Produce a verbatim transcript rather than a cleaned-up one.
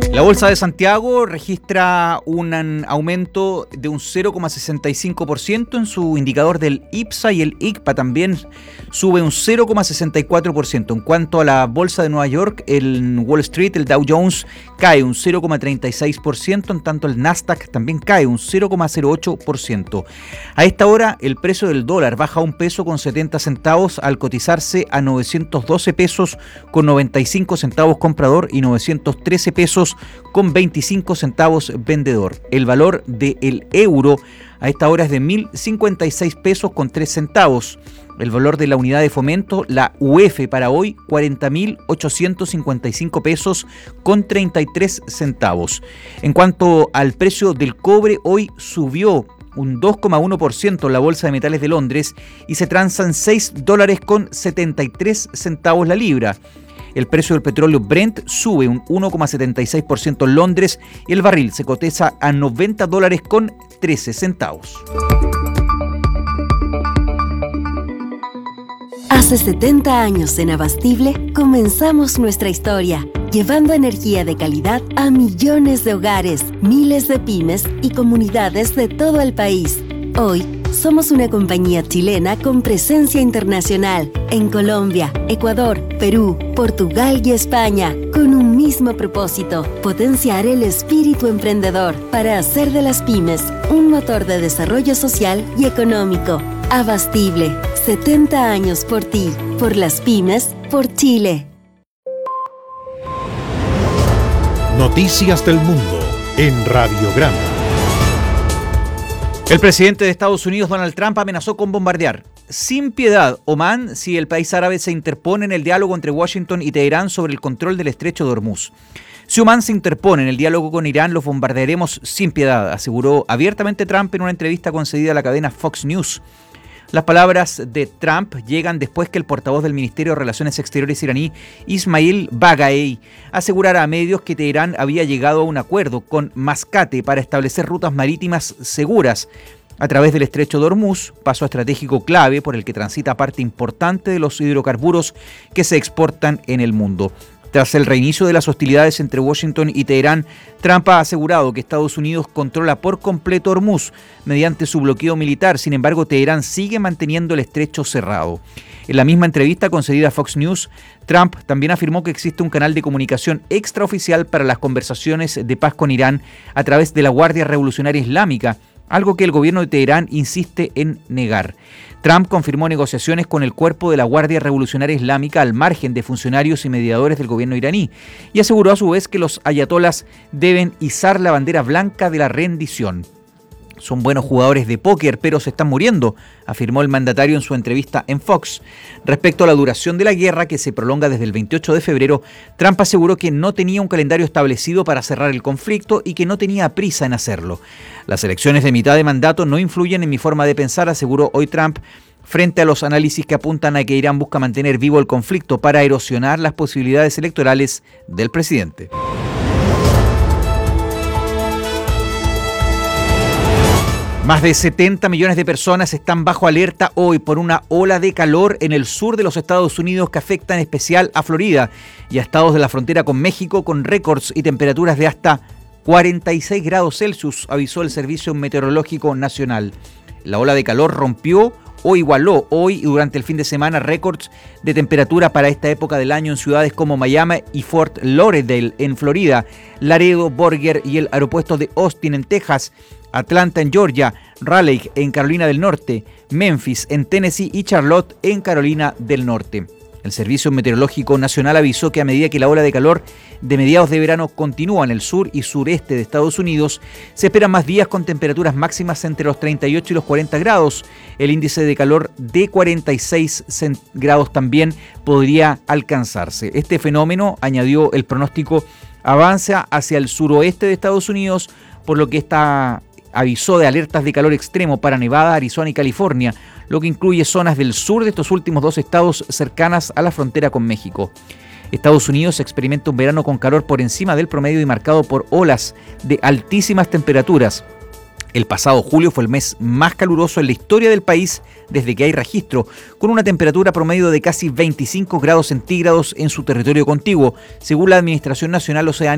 La Bolsa de Santiago registra un aumento de un cero coma sesenta y cinco por ciento en su indicador del IPSA y el I C P A también sube un cero coma sesenta y cuatro por ciento. En cuanto a la Bolsa de Nueva York, el Wall Street, el Dow Jones cae un cero coma treinta y seis por ciento, en tanto el Nasdaq también cae un cero coma cero ocho por ciento. A esta hora el precio del dólar baja un peso con setenta centavos al cotizarse a novecientos doce pesos con noventa y cinco centavos comprador y novecientos trece pesos con veinticinco centavos vendedor. El valor del euro a esta hora es de mil cincuenta y seis pesos con tres centavos. El valor de la unidad de fomento, la U F, para hoy, cuarenta mil ochocientos cincuenta y cinco pesos con treinta y tres centavos. En cuanto al precio del cobre, hoy subió un dos coma uno por ciento en la Bolsa de Metales de Londres y se transan seis dólares con setenta y tres centavos la libra. El precio del petróleo Brent sube un uno coma setenta y seis por ciento en Londres y el barril se cotiza a noventa dólares con trece centavos. Hace setenta años en Abastible comenzamos nuestra historia, llevando energía de calidad a millones de hogares, miles de pymes y comunidades de todo el país. Hoy, somos una compañía chilena con presencia internacional en Colombia, Ecuador, Perú, Portugal y España, con un mismo propósito: potenciar el espíritu emprendedor para hacer de las pymes un motor de desarrollo social y económico. Abastible, setenta años por ti, por las pymes, por Chile. Noticias del Mundo en Radiograma. El presidente de Estados Unidos, Donald Trump, amenazó con bombardear sin piedad Omán si el país árabe se interpone en el diálogo entre Washington y Teherán sobre el control del estrecho de Hormuz. Si Omán se interpone en el diálogo con Irán, los bombardearemos sin piedad, aseguró abiertamente Trump en una entrevista concedida a la cadena Fox News. Las palabras de Trump llegan después que el portavoz del Ministerio de Relaciones Exteriores iraní, Ismail Baghaei, asegurara a medios que Teherán había llegado a un acuerdo con Mascate para establecer rutas marítimas seguras a través del estrecho de Hormuz, paso estratégico clave por el que transita parte importante de los hidrocarburos que se exportan en el mundo. Tras el reinicio de las hostilidades entre Washington y Teherán, Trump ha asegurado que Estados Unidos controla por completo Hormuz mediante su bloqueo militar. Sin embargo, Teherán sigue manteniendo el estrecho cerrado. En la misma entrevista concedida a Fox News, Trump también afirmó que existe un canal de comunicación extraoficial para las conversaciones de paz con Irán a través de la Guardia Revolucionaria Islámica, algo que el gobierno de Teherán insiste en negar. Trump confirmó negociaciones con el cuerpo de la Guardia Revolucionaria Islámica al margen de funcionarios y mediadores del gobierno iraní y aseguró a su vez que los ayatolas deben izar la bandera blanca de la rendición. Son buenos jugadores de póker, pero se están muriendo, afirmó el mandatario en su entrevista en Fox. Respecto a la duración de la guerra, que se prolonga desde el veintiocho de febrero, Trump aseguró que no tenía un calendario establecido para cerrar el conflicto y que no tenía prisa en hacerlo. Las elecciones de mitad de mandato no influyen en mi forma de pensar, aseguró hoy Trump, frente a los análisis que apuntan a que Irán busca mantener vivo el conflicto para erosionar las posibilidades electorales del presidente. Más de setenta millones de personas están bajo alerta hoy por una ola de calor en el sur de los Estados Unidos que afecta en especial a Florida y a estados de la frontera con México con récords y temperaturas de hasta cuarenta y seis grados Celsius, avisó el Servicio Meteorológico Nacional. La ola de calor rompió o igualó hoy y durante el fin de semana récords de temperatura para esta época del año en ciudades como Miami y Fort Lauderdale en Florida, Laredo, Borger y el aeropuerto de Austin en Texas, Atlanta en Georgia, Raleigh en Carolina del Norte, Memphis en Tennessee y Charlotte en Carolina del Norte. El Servicio Meteorológico Nacional avisó que a medida que la ola de calor de mediados de verano continúa en el sur y sureste de Estados Unidos, se esperan más días con temperaturas máximas entre los treinta y ocho y los cuarenta grados. El índice de calor de cuarenta y seis grados también podría alcanzarse. Este fenómeno, añadió el pronóstico, avanza hacia el suroeste de Estados Unidos, por lo que está avisó de alertas de calor extremo para Nevada, Arizona y California, lo que incluye zonas del sur de estos últimos dos estados cercanas a la frontera con México. Estados Unidos experimenta un verano con calor por encima del promedio y marcado por olas de altísimas temperaturas. El pasado julio fue el mes más caluroso en la historia del país desde que hay registro, con una temperatura promedio de casi veinticinco grados centígrados en su territorio contiguo, según la Administración Nacional Oceánica.